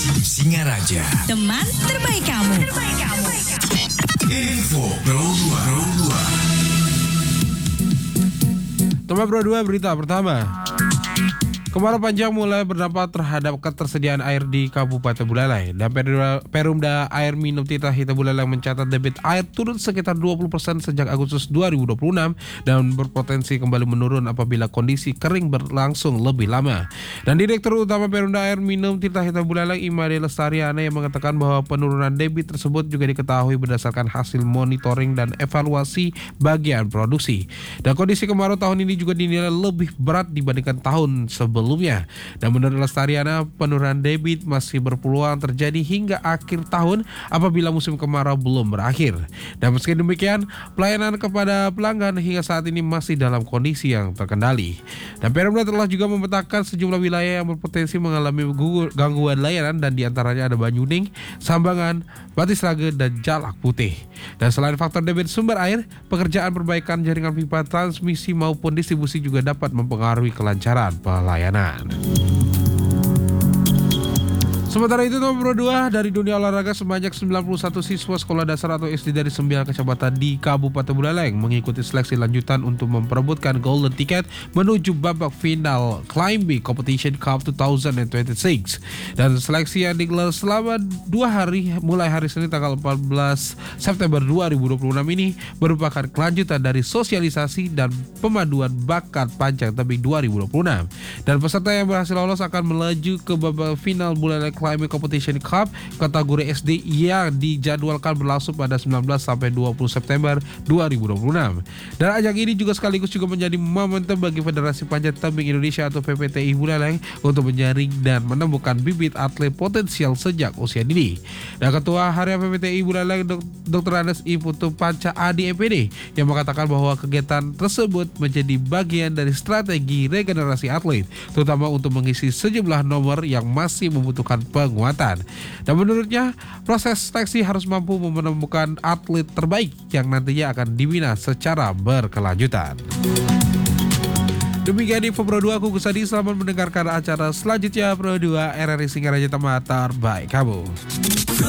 Singaraja. Teman terbaik kamu. Info Pro 2. Teman Pro 2 berita pertama. Kemarau panjang mulai berdampak terhadap ketersediaan air di Kabupaten Buleleng dan Perumda Air Minum Tirta Hita Buleleng mencatat debit air turun sekitar 20% sejak Agustus 2026 dan berpotensi kembali menurun apabila kondisi kering berlangsung lebih lama. Dan Direktur Utama Perumda Air Minum Tirta Hita Buleleng Imade Lestariana yang mengatakan bahwa penurunan debit tersebut juga diketahui berdasarkan hasil monitoring dan evaluasi bagian produksi. Dan kondisi kemarau tahun ini juga dinilai lebih berat dibandingkan tahun sebelumnya. Dan menurut Lestariana, penurunan debit masih berpeluang terjadi hingga akhir tahun apabila musim kemarau belum berakhir. Dan meski demikian, pelayanan kepada pelanggan hingga saat ini masih dalam kondisi yang terkendali. Dan Perumda telah juga memetakan sejumlah wilayah yang berpotensi mengalami gangguan layanan dan diantaranya ada Banyuning, Sambangan, Batisrage, dan Jalak Putih. Dan selain faktor debit sumber air, pekerjaan perbaikan jaringan pipa transmisi maupun distribusi juga dapat mempengaruhi kelancaran pelayanan. Sementara itu nomor 2 dari dunia olahraga sebanyak 91 siswa sekolah dasar atau SD dari 9 kecamatan di Kabupaten Buleleng mengikuti seleksi lanjutan untuk memperebutkan golden ticket menuju babak final Climbing Competition Cup 2026. Dan seleksi yang digelar selama 2 hari mulai hari Senin tanggal 14 September 2026 ini merupakan kelanjutan dari sosialisasi dan pemaduan bakat panjang tebing 2026. Dan peserta yang berhasil lolos akan melaju ke babak final Buleleng Climbing Competition Cup kategori SD yang dijadwalkan berlangsung pada 19 sampai 20 September 2026. Dan ajang ini juga sekaligus juga menjadi momentum bagi Federasi Panjat Tebing Indonesia atau PPTI Buleleng untuk menyaring dan menemukan bibit atlet potensial sejak usia dini. Dan Ketua Harian PPTI Buleleng Dr. Andes I Putu Panca Adi MPD yang mengatakan bahwa kegiatan tersebut menjadi bagian dari strategi regenerasi atlet, terutama untuk mengisi sejumlah nomor yang masih membutuhkan penguatan. Dan menurutnya, proses seleksi harus mampu menemukan atlet terbaik yang nantinya akan dibina secara berkelanjutan. Demikian info Pro 2, aku Gusadi. Selamat mendengarkan acara selanjutnya Pro 2 RRI Singaraja, teman terbaik kamu.